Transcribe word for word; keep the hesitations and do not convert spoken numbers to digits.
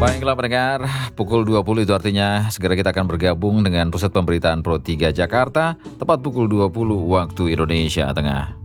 Baiklah pendengar, pukul dua puluh itu artinya segera kita akan bergabung dengan Pusat Pemberitaan Pro tiga Jakarta, tepat pukul dua puluh waktu Indonesia Tengah.